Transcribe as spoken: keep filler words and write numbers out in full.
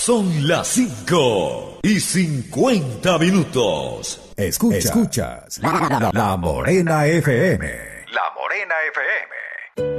Son las cinco y cincuenta minutos. Escuchas, Escuchas la, la, la Morena F M. La Morena F M.